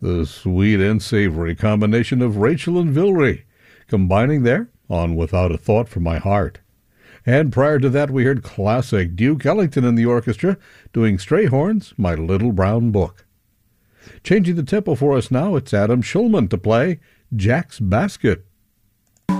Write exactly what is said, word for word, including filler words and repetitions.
the sweet and savory combination of Rachel and Vilry, combining there on Without a Thought for My Heart. And prior to that, we heard classic Duke Ellington in the orchestra doing Strayhorn's My Little Brown Book. Changing the tempo for us now, it's Adam Shulman to play Jack's Basket.